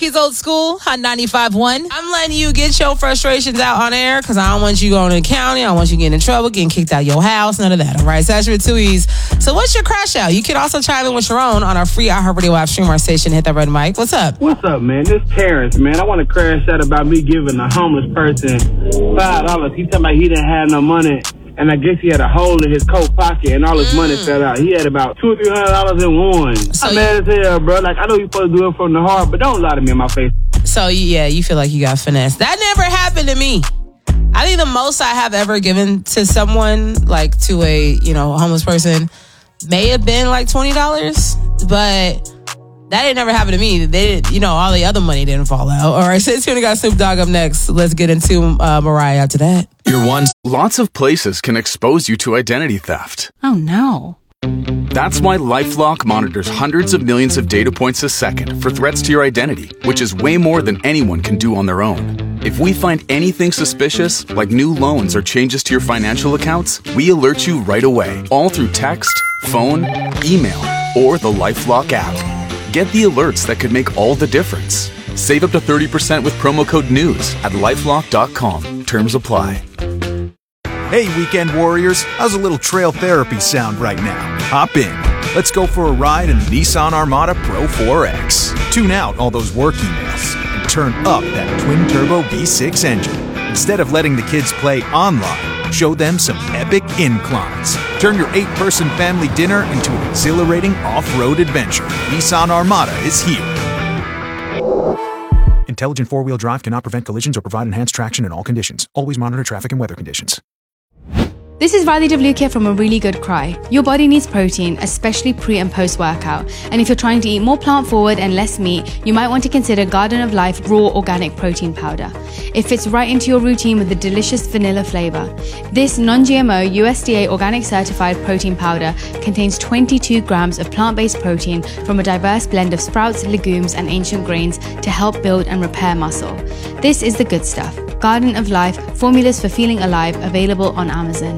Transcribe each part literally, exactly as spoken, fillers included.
Sparky's Old School on ninety-five point one. I'm letting you get your frustrations out on air because I don't want you going to the county. I don't want you getting in trouble, getting kicked out of your house, none of that. All right, so that's your two E's. So what's your crash out? You can also chime in with your own on our free iHeartRadio app, stream our station, hit that red mic. What's up? What's up, man? This Terrence, man. I want to crash out about me giving a homeless person five dollars. He talking about he didn't have no money. And I guess he had a hole in his coat pocket and all his mm. money fell out. He had about two or three hundred dollars in one. So I'm mad as hell, bro. Like, I know you're supposed to do it from the heart, but don't lie to me in my face. So, yeah, you feel like you got finessed. That never happened to me. I think the most I have ever given to someone, like to a, you know, homeless person, may have been like twenty dollars, but that ain't never happened to me. They didn't, you know, all the other money didn't fall out. All right, since we got Snoop Dogg up next, let's get into uh, Mariah after that. Your one. Lots of places can expose you to identity theft. Oh, no. That's why LifeLock monitors hundreds of millions of data points a second for threats to your identity, which is way more than anyone can do on their own. If we find anything suspicious, like new loans or changes to your financial accounts, we alert you right away, all through text, phone, email, or the LifeLock app. Get the alerts that could make all the difference. Save up to thirty percent with promo code NEWS at lifelock dot com. Terms apply. Hey, weekend warriors. How's a little trail therapy sound right now? Hop in. Let's go for a ride in the Nissan Armada Pro four X. Tune out all those work emails and turn up that twin-turbo V six engine. Instead of letting the kids play online, show them some epic inclines. Turn your eight-person family dinner into an exhilarating off-road adventure. Nissan Armada is here. Intelligent four-wheel drive cannot prevent collisions or provide enhanced traction in all conditions. Always monitor traffic and weather conditions. This is Radhi Devlukia from A Really Good Cry. Your body needs protein, especially pre and post workout. And if you're trying to eat more plant forward and less meat, you might want to consider Garden of Life Raw Organic Protein Powder. It fits right into your routine with a delicious vanilla flavor. This non-G M O U S D A organic certified protein powder contains twenty-two grams of plant-based protein from a diverse blend of sprouts, legumes, and ancient grains to help build and repair muscle. This is the good stuff. Garden of Life, formulas for feeling alive, available on Amazon.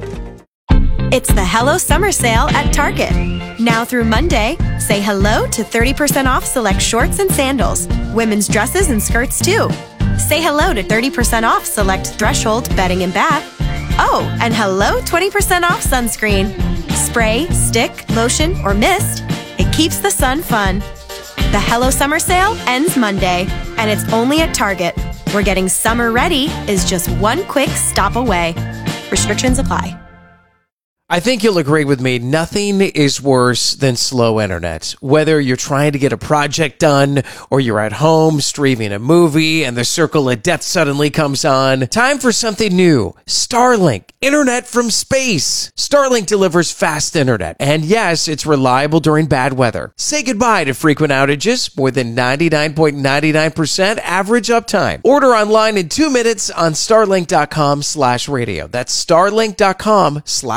It's the Hello Summer Sale at Target. Now through Monday, say hello to thirty percent off select shorts and sandals, women's dresses and skirts too. Say hello to thirty percent off select Threshold bedding and bath. Oh, and hello twenty percent off sunscreen. Spray, stick, lotion, or mist. It keeps the sun fun. The Hello Summer Sale ends Monday, and it's only at Target, where getting summer ready is just one quick stop away. Restrictions apply. I think you'll agree with me. Nothing is worse than slow internet. Whether you're trying to get a project done or you're at home streaming a movie and the circle of death suddenly comes on. Time for something new. Starlink. Internet from space. Starlink delivers fast internet. And yes, it's reliable during bad weather. Say goodbye to frequent outages. More than ninety-nine point nine nine percent average uptime. Order online in two minutes on starlink dot com slash radio. That's starlink dot com slash